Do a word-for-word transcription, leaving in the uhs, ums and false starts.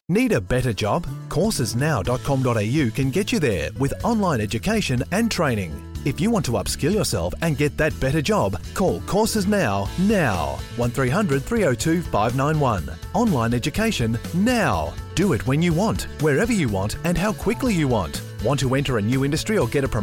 Need a better job? courses now dot com dot a u can get you there with online education and training. If you want to upskill yourself and get that better job, call Courses Now, now. one three hundred three oh two five nine one. Online education now. Do it when you want, wherever you want, and how quickly you want. Want to enter a new industry or get a promotion?